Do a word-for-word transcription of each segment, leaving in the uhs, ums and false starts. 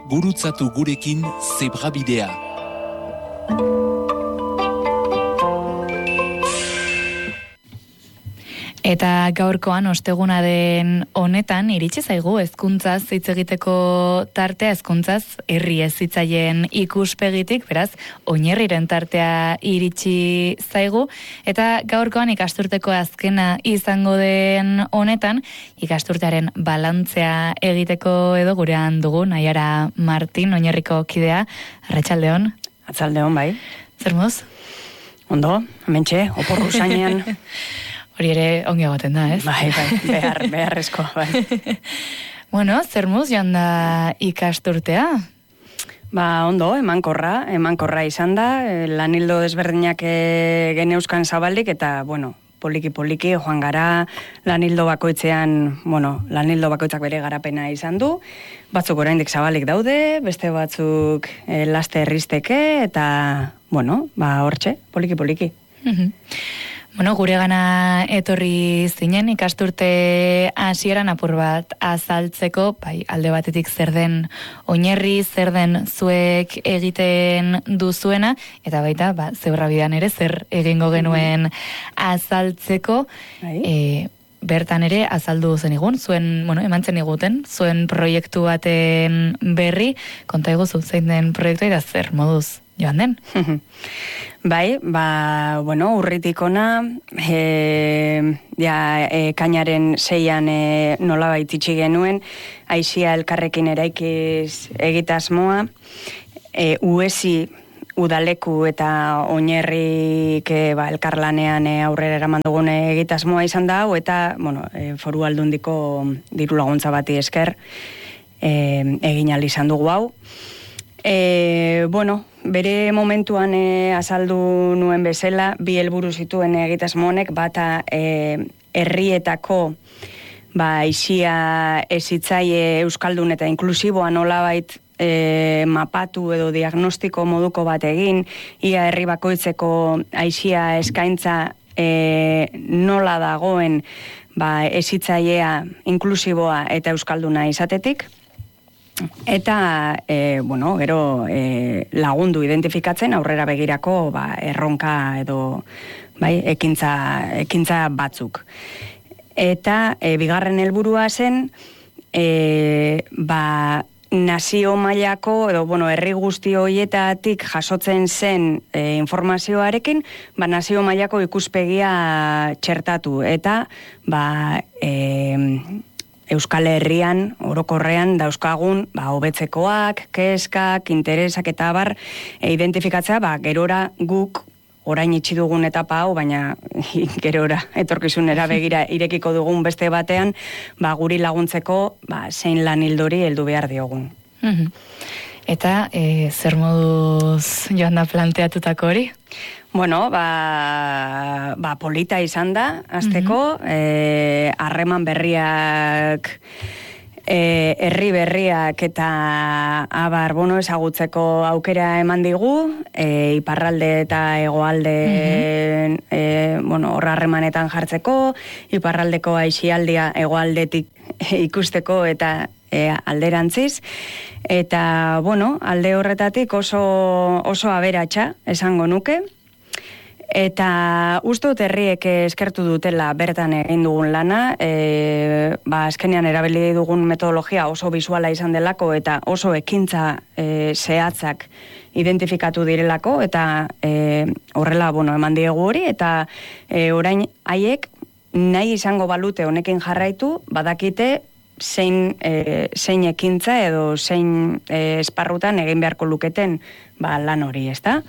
gurutzatu gurekin zebrabidea. Eta gaurkoan osteguna den honetan iritsi zaigu hezkuntzaz hitz egiteko tartea, hezkuntzaz herri hezitzaien ikuspegitik, beraz, oinerriren tartea iritsi zaigu, eta gaurkoan ikasturteko azkena izango den honetan, ikasturtearen balantzea egiteko edo gurean dugu, Naiara Martin, oinerriko kidea, arratsaldeon. Arratsaldeon, bai. Zer moz? Ondo, hementxe, oporru zainean. Hori ere ongi egoten da, ez? Bai, bai, behar, beharrezko, bai. Bueno, zer muz joan da ikasturtea? Ba, ondo, emankorra, emankorra izan da, lanildo desberdinak geneuzkan zabaldik, eta, bueno, poliki-poliki joan gara, lanildo bakoitzean, bueno, lanildo bakoitzak bere garapena izan du, batzuk oraindik zabalik daude, beste batzuk eh, laste errizteke, eta, bueno, ba, hortxe, poliki-poliki. Bueno, gure gana etorri zinen ikasturte hasieran apur bat azaltzeko, bai, alde batetik zer den oinerri, zer den zuek egiten duzuena, eta baita, ba, zebrabidean ere zer egingo genuen azaltzeko, e, bertan ere azaldu zenigun, zuen, bueno, eman zeniguten, zuen proiektu baten berri, konta eguzu zein den proiektua eta zer moduz joan den? Bai, ba, bueno, urritik ona, e, ja, e, kainaren seian e, nola baititsi genuen, aizia elkarrekin eraikiz egitasmoa, e, uesi udaleku eta oinerrik e, ba, elkarlanean e, aurrera eraman dugun egitasmoa izan da, hau eta, bueno, e, foru aldundiko diru laguntza bati esker e, egin ahal izan dugu hau. E, bueno, bere momentuan e, azaldu nuen bezala, bi helburu zituen egitasmo honek, bata e, herrietako ba, aisia hezitzaile euskaldun eta inklusiboa nolabait e, mapatu edo diagnostiko moduko bat egin, ia herri bakoitzeko aisia eskaintza e, nola dagoen ba, hezitzailea inklusiboa eta euskalduna izatetik. Eta, e, bueno, gero e, lagundu identifikatzen aurrera begirako ba, erronka edo bai, ekintza, ekintza batzuk. Eta e, bigarren helburua zen, e, ba, nazio mailako edo, bueno, herri guzti horietatik jasotzen zen e, informazioarekin, ba, nazio mailako ikuspegia txertatu. Eta, ba, e, Euskal Herrian, orokorrean, dauzkagun, ba, hobetzekoak, keskak, interesak eta abar, e, identifikatzea, ba, gerora guk orain itxi dugun etapa hau, baina gerora etorkizunera begira irekiko dugun beste batean, ba, guri laguntzeko, ba, zein lan hildori heldu behar diogun. Eta, e, zer moduz joan da planteatutako hori? Bueno, ba, ba polita izan da, azteko, eh, harreman berriak, eh, herri berriak eta abar, bueno, ezagutzeko aukera eman digu, eh, iparralde eta hegoalde, mm-hmm. eh, bueno, horra harremanetan jartzeko, iparraldeko aisialdia hegoaldetik ikusteko eta e, alderantziz, eta, bueno, alde horretatik oso, oso aberatsa esango nuke, eta uste dut herriek eskertu dutela bertan egin dugun lana, e, ba, azkenean erabili dugun metodologia oso bisuala izan delako, eta oso ekintza e, zehatzak identifikatu direlako, eta e, horrela, bueno, eman diegu hori, eta e, orain haiek nahi izango balute honekin jarraitu, badakite zein, e, zein ekintza edo zein e, esparrutan egin beharko luketen ba, lan hori, ezta?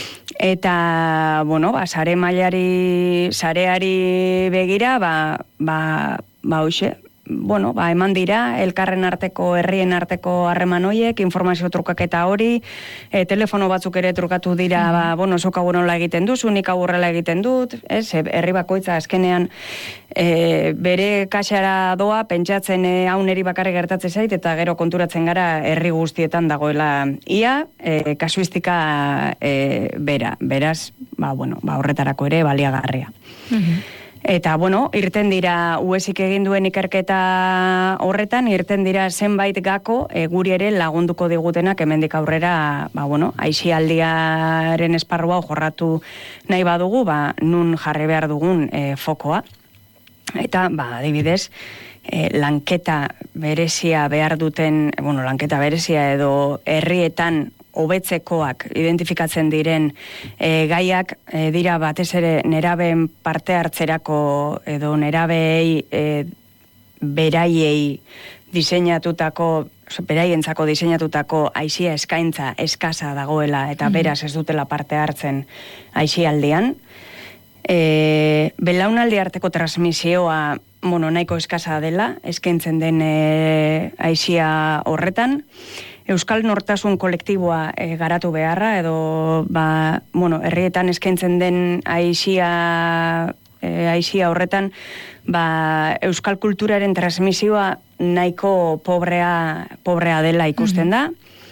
Eta, bueno, ba, sare mailari, sareari begira, ba, ba, ba, hoxe, bueno, ba, eman dira, elkarren arteko, herrien arteko harreman hoiek, informazio trukaketa hori, e, telefono batzuk ere trukatu dira, mm. ba, bueno, zuk hau nola egiten duzu, nik aurrela egiten dut, ez, herri bakoitza azkenean e, bere kaxara doa, pentsatzen e, hau neri bakarrik gertatzen zait, eta gero konturatzen gara herri guztietan dagoela ia, e, kasuistika e, bera, beraz, ba, bueno, ba, horretarako ere baliagarria. Mm-hmm. Eta, bueno, irten dira, uesik egin duen ikerketa horretan, irten dira zenbait gako e, guri ere lagunduko digutenak hemendik aurrera, ba, bueno, aisialdiaren esparrua jorratu nahi badugu, ba, nun jarri behar dugun e, fokoa. Eta, ba, adibidez, e, lanketa berezia behar duten, bueno, lanketa berezia edo herrietan hobetzekoak identifikatzen diren e, gaiak e, dira batez ere nerabeen parte hartzerako edo nerabei e, beraiei diseinatutako, beraientzako diseinatutako aisia eskaintza eskasa dagoela eta mm. beraz ez dutela parte hartzen aisialdian. E, belaunaldi arteko transmisioa, bueno, nahiko eskasa dela, eskaintzen den e, aisia horretan. Euskal Nortasun kolektiboa e, garatu beharra, edo, ba, bueno, herrietan eskaintzen den aisia, e, aisia horretan, ba, euskal kulturaren transmisioa nahiko pobrea, pobrea dela ikusten da.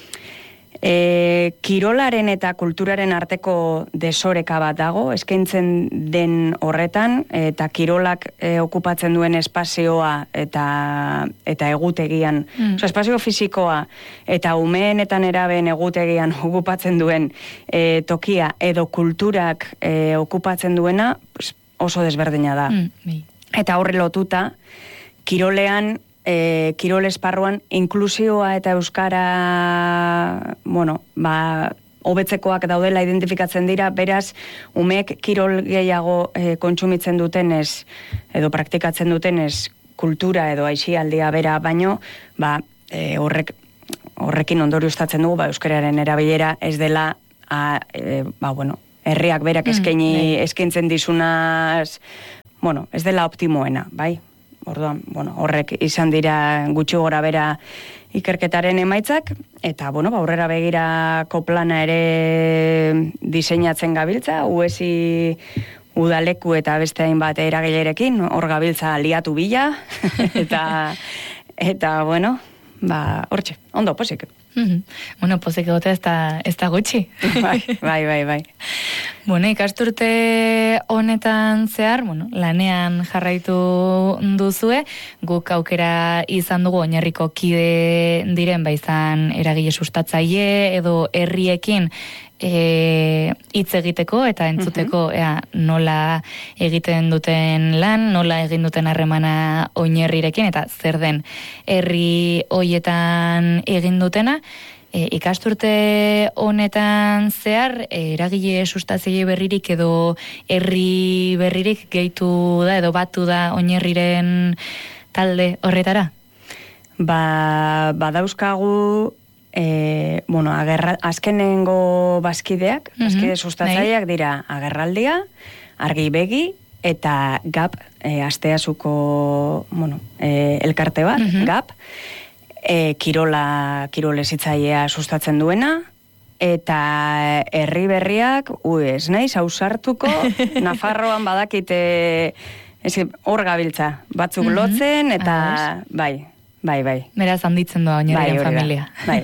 E, kirolaren eta kulturaren arteko desoreka bat dago, eskaintzen den horretan, eta kirolak e, okupatzen duen espazioa eta, eta egutegian, mm. oso, espazio fisikoa eta umeen eta nerabeen egutegian okupatzen duen e, tokia edo kulturak e, okupatzen duena oso desberdina da. Mm. Eta horre lotuta, kirolean, E, kirol esparruan inklusioa eta euskara, bueno, ba, hobetzekoak daudela identifikatzen dira, beraz, umeek kirol gehiago e, kontsumitzen dutenez, edo praktikatzen dutenez, kultura edo aisialdia bera baino, ba, e, horrek, horrekin ondorioztatzen dugu, ba, euskararen erabilera ez dela, a, e, ba, bueno, herriak berak eskaini, mm, eskaintzen dizunaz, bueno, ez dela optimoena, bai? Orduan, bueno, horrek izan dira gutxi gora bera ikerketaren emaitzak, eta, bueno, aurrera begirako plana ere diseinatzen gabiltza, uesi udaleku eta beste hainbat eragilerekin, hor gabiltza liatu bila, eta, eta, bueno, ba, hortxe, ondo, posik. Mm-hmm. Bueno, pozik egotea ez da, ez da gutxi. Bai, bai, bai, bai. Bueno, ikasturte honetan zehar, bueno, lanean jarraitu duzue, guk aukera izan dugu oinarriko kide diren, ba izan eragile sustatzaile edo herriekin e, hitz egiteko eta entzuteko ea, nola egiten duten lan, nola egin duten harremana oinarrirekin eta zer den herri hoietan egin dutena. E, ikasturte honetan zehar, e, eragile sustatzaile berririk edo herri berririk gehitu da edo batu da oinarriren talde horretara? Ba, badauzkagu e, bueno, agerra, azkenengo bazkideak, bazkide mm-hmm. sustatzaileak dira agerraldia, argi begi eta gap, e, asteazuko, bueno, e, elkarte bat, mm-hmm. gap, E, kirola, kirolezitzailea sustatzen duena, eta herri berriak, ui, ez naiz, hausartuko, Nafarroan badakite, hor gabiltza, batzuk mm-hmm. lotzen, eta ah, bai, bai, bai. Beraz handitzen doa oinarrien bai, familia. Bai.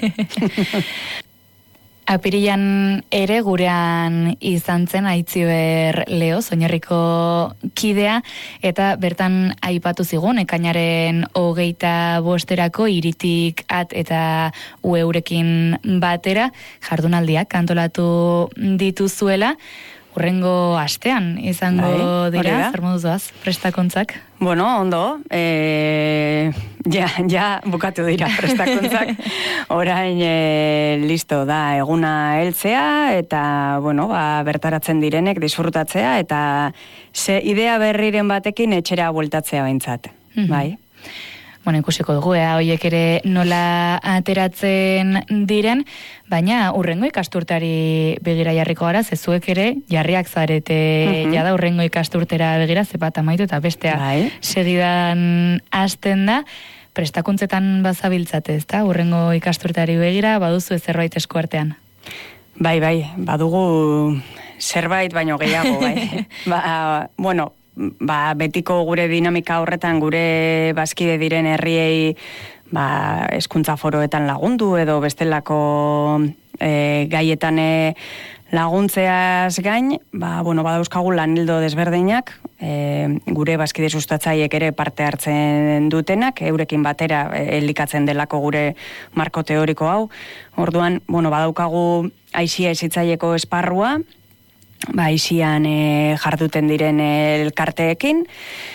Apirilan ere gurean izan zen Aitziber Leoz, oinarriko kidea, eta bertan aipatu zigun, ekainaren hogeita bosterako iritik at eta ueurekin batera, jardunaldiak antolatu dituzuela, hurrengo astean izango bai, dira, zer moduz doaz, prestakuntzak? Bueno, ondo, e, ja, ja bukatu dira prestakuntzak, orain e, listo da eguna heltzea, eta, bueno, ba, bertaratzen direnek disfrutatzea, eta ze idea berriren batekin etxera bueltatzea behintzat, mm-hmm. bai? Bueno, ikusiko dugu, ea, hoiek ere nola ateratzen diren, baina urrengo ikasturtari begira jarriko gara, zezuek ere jarriak zarete, mm-hmm. jada urrengo ikasturtera begira, zepat amaitu eta bestea bai. Segidan hasten da, prestakuntzetan bazabiltzate, ez da, urrengo ikasturtari begira, baduzu zerbait esku artean. Bai, bai, badugu zerbait baino gehiago, bai. ba, bueno, ba, betiko gure dinamika horretan gure bazkide diren herriei ba, hezkuntza foroetan lagundu edo bestelako e, gaietan e, laguntzeaz gain, ba, bueno, badauzkagu lanildo desberdinak, e, gure bazkide sustatzaiek ere parte hartzen dutenak, eurekin batera e, elikatzen delako gure marko teoriko hau. Orduan, bueno, badaukagu aisia ezitzaileko esparrua, ba, aisian e, jarduten diren elkarteekin,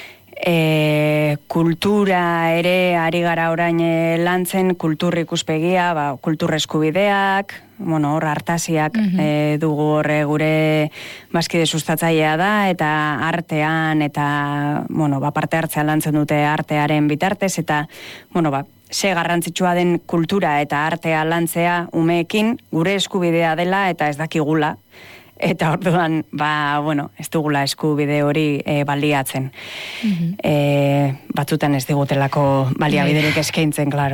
E, kultura ere ari gara orain e, lantzen, kultur ikuspegia, ba, kultur eskubideak, bueno, hor hartasiak mm-hmm. e, dugu horre gure bazkide sustatzailea da, eta artean, eta, bueno, ba, parte hartzea lantzen dute artearen bitartez, eta, bueno, ba, ze garrantzitsua den kultura eta artea lantzea umeekin gure eskubidea dela eta ez dakigula. Eta orduan, ba, bueno, ez dugula eskubide hori e, baliatzen. Mm-hmm. E, batzutan ez digutelako baliabiderik eskaintzen, klaro.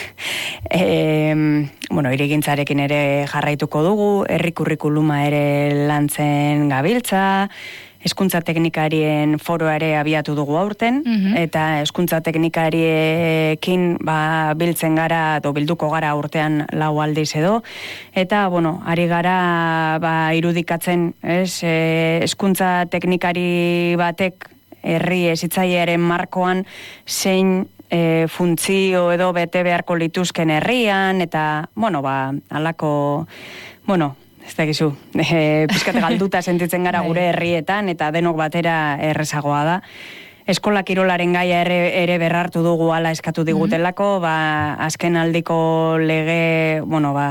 e, bueno, irigintzarekin ere jarraituko dugu, herri kurrikuluma ere lantzen gabiltza, hezkuntza teknikarien foroa ere abiatu dugu aurten, mm-hmm. eta hezkuntza teknikariekin ba, biltzen gara, edo bilduko gara urtean lau aldiz edo, eta, bueno, ari gara ba, irudikatzen, ez, hezkuntza teknikari batek herri hezitzailearen markoan zein e, funtzio edo bete beharko lituzken herrian, eta, bueno, ba, alako, bueno, ez da gizu, e, pizkate galduta sentitzen gara gure herrietan, eta denok batera errezagoa da. Eskola kirolaren gaia ere, ere berrartu dugu ala eskatu digutelako, ba, azken aldiko lege, bueno, ba,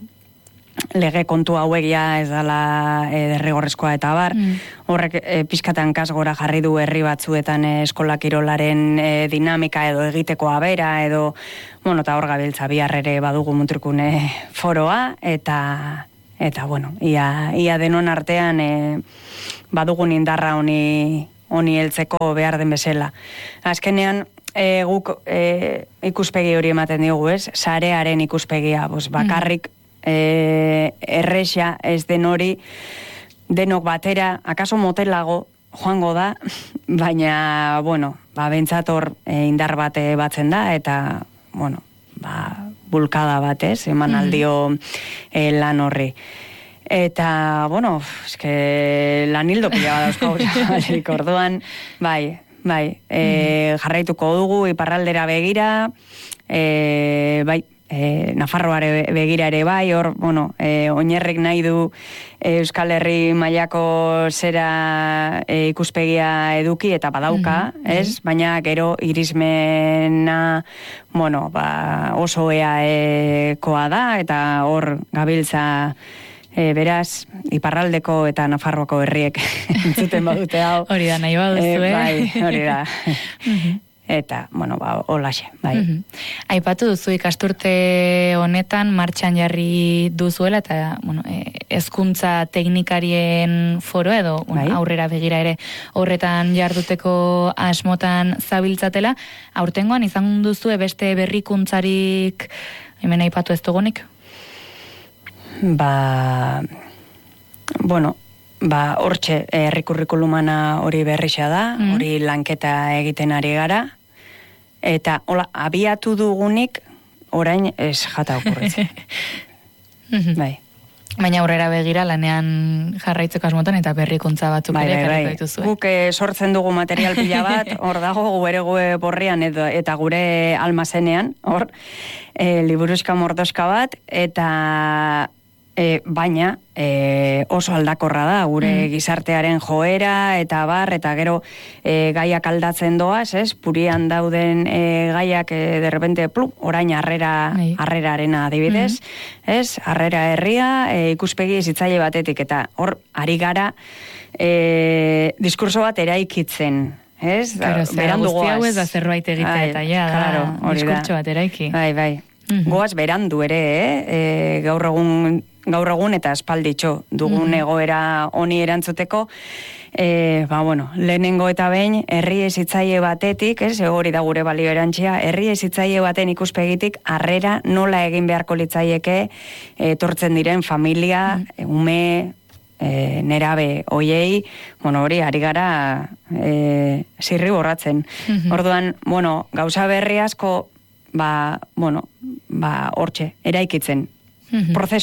lege kontu hauek ja ez dala e, derrigorrezkoa eta bar, mm. horrek e, pizkatan kasgora jarri du herri batzuetan e, eskola kirolaren e, dinamika edo egitekoa bera, edo, bueno, eta hor gabiltza bihar ere badugu mutrikune foroa, eta... Eta, bueno, ia, ia denon artean e, badugun indarra honi, honi heltzeko behar den bezala. Azkenean, e, guk e, ikuspegi hori ematen diogu, ez? Sarearen ikuspegia, bos, bakarrik e, erresa ez den hori, denok batera, akaso motelago joango da, baina, bueno, ba, bentsator e, indar bate batzen da, eta, bueno, ba... bulkada batez, eman aldio eh, lan horri. Eta, bueno, eske lan hildo pila badauzko, orduan, bai, bai, e, jarraituko dugu iparraldera begira, e, bai, e, Nafarroare begira ere bai, hor, bueno, e, oinerrik nahi du e, Euskal Herri mailako zera e, ikuspegia eduki eta badauka, mm-hmm. ez? Baina gero irismena, bueno, ba, oso eaekoa da, eta hor gabiltza e, beraz, iparraldeko eta Nafarroako herriek entzuten badute hau. Hori da, nahi baduzu, eh? Bai, hori da. Eta, bueno, ba, holaxe, bai. Mm-hmm. Aipatu duzu ikasturte honetan martxan jarri duzuela, eta, bueno, hezkuntza teknikarien foro edo, bueno, bai. Aurrera begira ere horretan jarduteko asmotan zabiltzatela. Aurtengoan izan duzue beste berrikuntzarik, hemen aipatu ez dugunik? Ba, bueno, ba, hortxe, herri kurrikulumana hori berrixa da, mm. hori lanketa egiten ari gara, eta, hola, abiatu dugunik, orain ez jata okurritzen. Bai. Baina aurrera begira lanean jarraitzeko asmotan eta berrikuntza batzuk bai, ere bai, jarriko bai. dituzue. Guk eh, sortzen dugu material pila bat, hor dago gure gue borrian edo, eta gure almazenean, hor, eh, liburuska mordoska bat, eta... E, baina e, oso aldakorra da gure mm. gizartearen joera eta bar, eta gero e, gaiak aldatzen doaz, ez? Purian dauden e, gaiak e, derrepente plup, orain harrera harrerarena adibidez, mm. ez? Harrera herria, e, ikuspegi zitzaile batetik, eta hor ari gara e, diskurso bat eraikitzen, ez? Claro, berandu goaz. Guzti hau ez da zerbait egitea, ai, eta ja, claro, da, diskurtso bat eraiki. Bai, bai. Mm-hmm. Goaz berandu ere, eh? E, gaur egun gaur egun eta espalditxo dugun mm-hmm. egoera honi erantzuteko, e, ba, bueno, lehenengo eta behin, herri ezitzaile batetik, ez, hori da gure balio erantzia, herri ezitzaile baten ikuspegitik, harrera nola egin beharko litzaieke, etortzen diren familia, mm-hmm. ume, e, nerabe hoiei, bueno, hori ari gara e, zirri borratzen. Mm-hmm. Orduan, bueno, gauza berri asko, ba, bueno, ba, hortxe, eraikitzen, mm-hmm. prozesuan.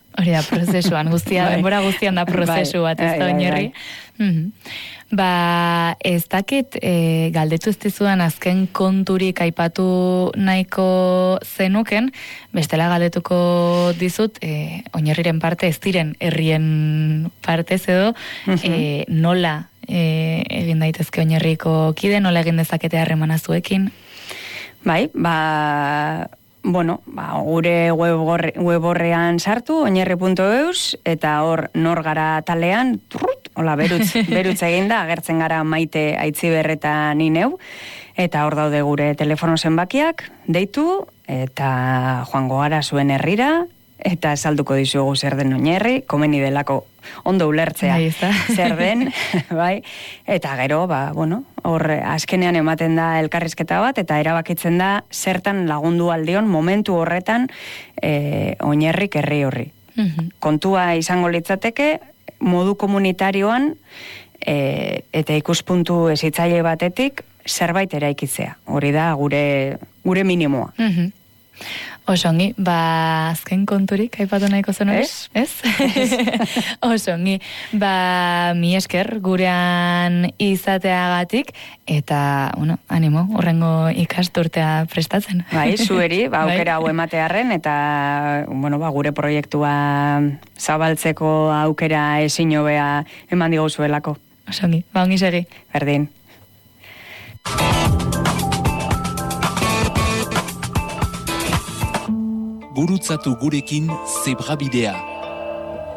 Hori da, prozesuan, guztia, Bai. denbora guztian da prozesu bat, ez Bai, da bai, oinarri. Mhm. Ba, ez dakit, e, galdetu ez dizudan azken konturik aipatu nahiko zenuken, bestela galdetuko dizut, e, oinarriren parte ez diren herrien partez edo, e, nola e, egin daitezke oinarriko kide, nola egin dezakete harremana zuekin? Bai, ba, bueno, ba, gure web, web horrean sartu, oinarri puntu eus, eta hor nor gara talean, turrut, hola, berutz, berutz eginda, agertzen gara Maite Aitziber eta ni neu, eta hor daude gure telefono zenbakiak, deitu, eta joango gara zuen herrira, eta salduko dizugu zer den oinarri, komeni delako ondo ulertzea Bai, ezta? zer den, bai, eta gero, ba, bueno, hor azkenean ematen da elkarrizketa bat, eta erabakitzen da zertan lagundu aldion momentu horretan e, oinarrik herri horri. Mhm. Kontua izango litzateke, modu komunitarioan e, eta ikuspuntu hezitzaile batetik zerbait eraikitzea. Hori da gure gure minimoa. Mhm. Osongi, ba, azken konturik aipatu nahiko zen hori? Ez? Ez? Osongi, ba, mi esker gurean izateagatik, eta, bueno, animo, horrengo ikasturtea prestatzen. Bai, zueri, ba, Bai. aukera hau ematearren, eta, bueno, ba, gure proiektua zabaltzeko aukera ezin hobea eman diguzuelako. Osongi, ba, ongi segi. Berdin. Gurutzatu gurekin Zebrabidea.